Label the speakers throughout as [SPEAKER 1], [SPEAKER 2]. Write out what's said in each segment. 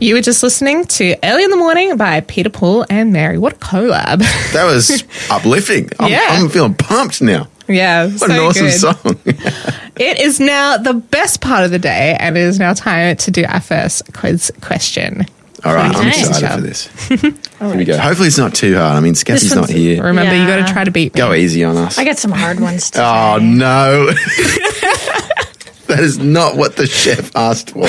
[SPEAKER 1] You were just listening to Early in the Morning by Peter, Paul and Mary. What a collab.
[SPEAKER 2] That was uplifting. I'm feeling pumped now.
[SPEAKER 1] Yeah,
[SPEAKER 2] what an awesome song.
[SPEAKER 1] It is now the best part of the day, and it is now time to do our first quiz question.
[SPEAKER 2] All right, I'm excited for this. Here we go. Hopefully it's not too hard. I mean, Scassie's not here.
[SPEAKER 1] Remember, you got to try to beat me.
[SPEAKER 2] Go easy on us.
[SPEAKER 3] I got some hard ones today.
[SPEAKER 2] Oh, no. That is not what the chef asked for.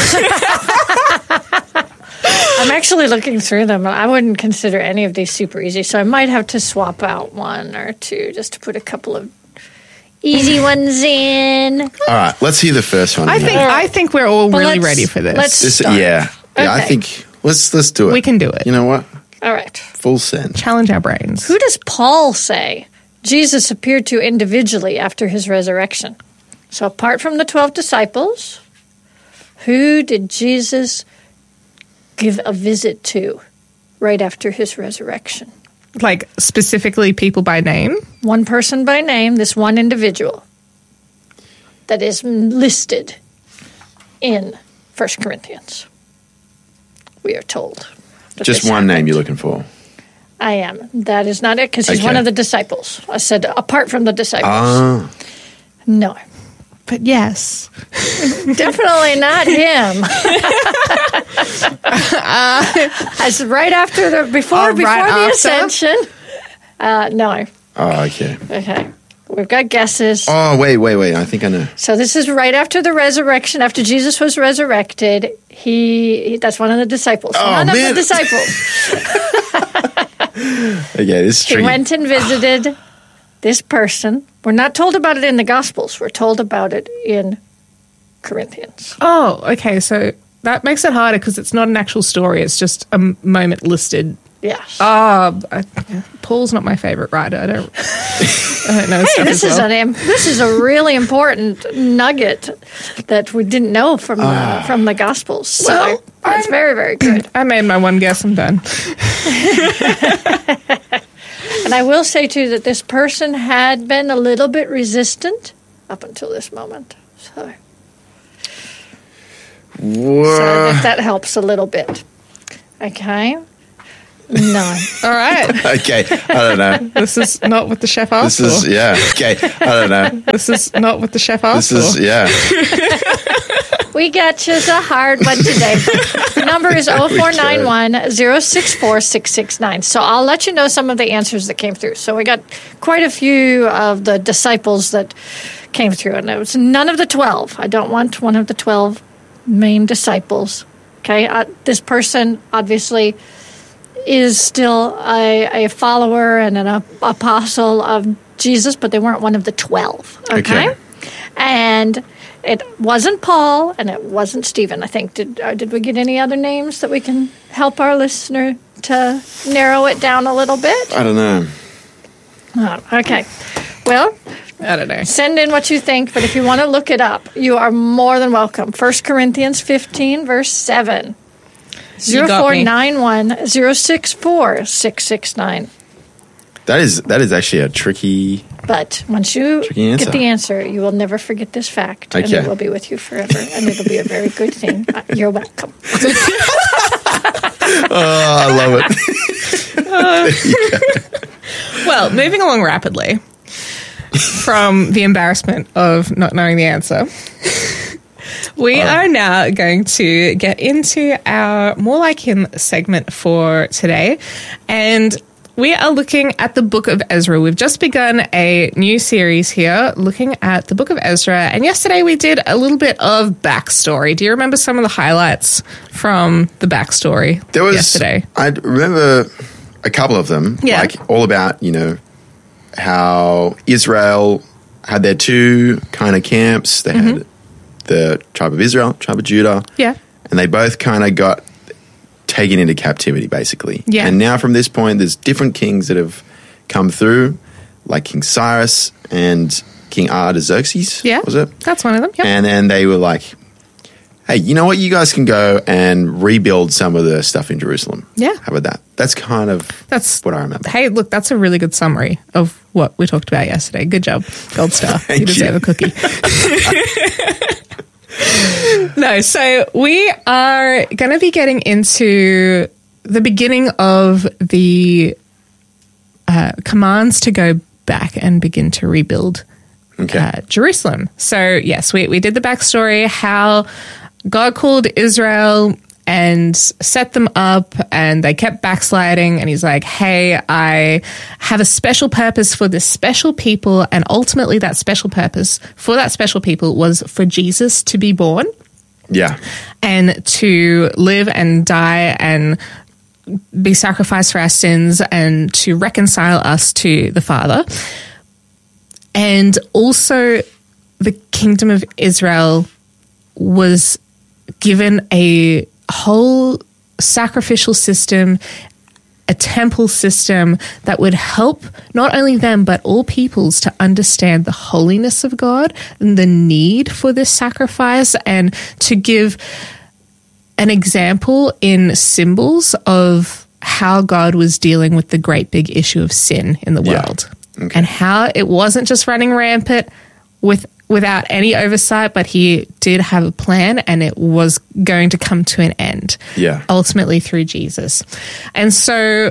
[SPEAKER 3] I'm actually looking through them. I wouldn't consider any of these super easy, so I might have to swap out one or two just to put a couple of easy ones in.
[SPEAKER 2] All right, let's hear the first one.
[SPEAKER 1] I think we're all really ready for this.
[SPEAKER 3] Let's start.
[SPEAKER 2] Yeah, okay. I think let's do it.
[SPEAKER 1] We can do it.
[SPEAKER 2] You know what?
[SPEAKER 3] All right.
[SPEAKER 2] Full send.
[SPEAKER 1] Challenge our brains.
[SPEAKER 3] Who does Paul say Jesus appeared to individually after his resurrection? So apart from the 12 disciples, who did Jesus give a visit to right after his resurrection?
[SPEAKER 1] Like specifically people by name?
[SPEAKER 3] One person by name, this one individual that is listed in 1 Corinthians. We are told.
[SPEAKER 2] Just one name you're looking for?
[SPEAKER 3] I am. That is not it, because he's one of the disciples. I said apart from the disciples. No.
[SPEAKER 1] But yes.
[SPEAKER 3] Definitely not him. As right after before the ascension. No.
[SPEAKER 2] Oh, okay.
[SPEAKER 3] Okay. We've got guesses.
[SPEAKER 2] Oh, wait. I think I know.
[SPEAKER 3] So this is right after the resurrection, after Jesus was resurrected. That's one of the disciples. None of the disciples.
[SPEAKER 2] Okay, this is tricky.
[SPEAKER 3] He went and visited this person. We're not told about it in the Gospels. We're told about it in Corinthians.
[SPEAKER 1] Oh, okay. So that makes it harder because it's not an actual story. It's just a moment listed.
[SPEAKER 3] Yes.
[SPEAKER 1] Paul's not my favorite writer. I don't know.
[SPEAKER 3] Hey, this is a really important nugget that we didn't know from the Gospels. So it's very, very good.
[SPEAKER 1] I made my one guess. I'm done.
[SPEAKER 3] And I will say, too, that this person had been a little bit resistant up until this moment. So if that helps a little bit. Okay. No.
[SPEAKER 1] All right.
[SPEAKER 2] Okay. I don't know.
[SPEAKER 1] This is not what the chef asked for.
[SPEAKER 2] Okay. I don't know.
[SPEAKER 1] This is not what the chef asked for.
[SPEAKER 3] We got you a hard one today. The number is 0491-064-669. So I'll let you know some of the answers that came through. So we got quite a few of the disciples that came through. And it was none of the 12. I don't want one of the 12 main disciples. Okay. This person obviously is still a follower and an apostle of Jesus, but they weren't one of the 12. Okay. And it wasn't Paul, and it wasn't Stephen. I think did we get any other names that we can help our listener to narrow it down a little bit?
[SPEAKER 2] I don't know.
[SPEAKER 3] Oh, okay. Well,
[SPEAKER 1] I don't know.
[SPEAKER 3] Send in what you think, but if you want to look it up, you are more than welcome. 1 Corinthians 15, verse 7. 0491-064-669.
[SPEAKER 2] That is actually a tricky.
[SPEAKER 3] But once you get the answer, you will never forget this fact, and it will be with you forever, and it'll be a very good thing. You're welcome.
[SPEAKER 2] I love
[SPEAKER 1] it. Well, moving along rapidly from the embarrassment of not knowing the answer, we are now going to get into our More Like Him segment for today, and we are looking at the Book of Ezra. We've just begun a new series here looking at the Book of Ezra. And yesterday we did a little bit of backstory. Do you remember some of the highlights from the backstory yesterday?
[SPEAKER 2] I remember a couple of them.
[SPEAKER 1] Yeah.
[SPEAKER 2] Like all about, how Israel had their two kind of camps. They had the tribe of Israel, tribe of Judah.
[SPEAKER 1] Yeah.
[SPEAKER 2] And they both kind of got taken into captivity, basically.
[SPEAKER 1] Yeah.
[SPEAKER 2] And now from this point, there's different kings that have come through, like King Cyrus and King Artaxerxes.
[SPEAKER 1] Yeah.
[SPEAKER 2] Was it?
[SPEAKER 1] That's one of them. Yep.
[SPEAKER 2] And then they were like, hey, you know what? You guys can go and rebuild some of the stuff in Jerusalem.
[SPEAKER 1] Yeah.
[SPEAKER 2] How about that? That's kind of what I remember.
[SPEAKER 1] Hey, look, that's a really good summary of what we talked about yesterday. Good job. Gold star. You deserve a cookie. No, so we are going to be getting into the beginning of the commands to go back and begin to rebuild Jerusalem. So, yes, we did the backstory, how God called Israel and set them up, and they kept backsliding, and he's like, hey, I have a special purpose for this special people, and ultimately that special purpose for that special people was for Jesus to be born.
[SPEAKER 2] Yeah.
[SPEAKER 1] And to live and die and be sacrificed for our sins and to reconcile us to the Father. And also the kingdom of Israel was given a whole sacrificial system, a temple system that would help not only them but all peoples to understand the holiness of God and the need for this sacrifice, and to give an example in symbols of how God was dealing with the great big issue of sin in the world.
[SPEAKER 2] Okay.
[SPEAKER 1] And how it wasn't just running rampant without any oversight, but he did have a plan, and it was going to come to an end.
[SPEAKER 2] Yeah.
[SPEAKER 1] Ultimately through Jesus. And so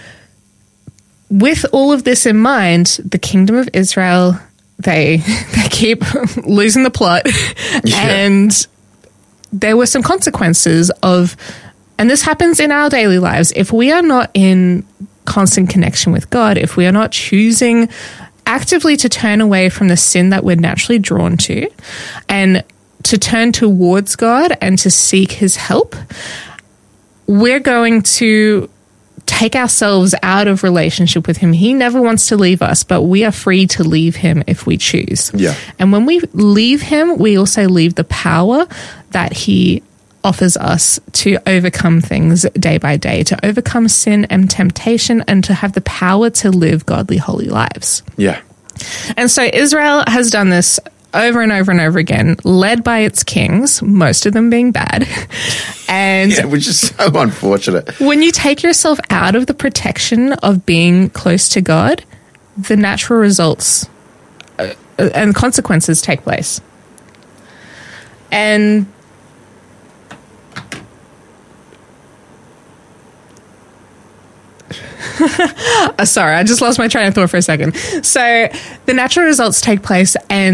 [SPEAKER 1] with all of this in mind, the kingdom of Israel, they keep losing the plot.
[SPEAKER 2] Yeah.
[SPEAKER 1] And there were some consequences of, and this happens in our daily lives, if we are not in constant connection with God, if we are not choosing actively to turn away from the sin that we're naturally drawn to and to turn towards God and to seek his help, we're going to take ourselves out of relationship with him. He never wants to leave us, but we are free to leave him if we choose.
[SPEAKER 2] Yeah.
[SPEAKER 1] And when we leave him, we also leave the power that he offers us to overcome things day by day, to overcome sin and temptation, and to have the power to live godly, holy lives.
[SPEAKER 2] Yeah.
[SPEAKER 1] And so Israel has done this over and over and over again, led by its kings, most of them being bad. And
[SPEAKER 2] Yeah, which is so unfortunate.
[SPEAKER 1] when you take yourself out of the protection of being close to God, the natural results and consequences take place. And sorry, I just lost my train of thought for a second. So the natural results take place, and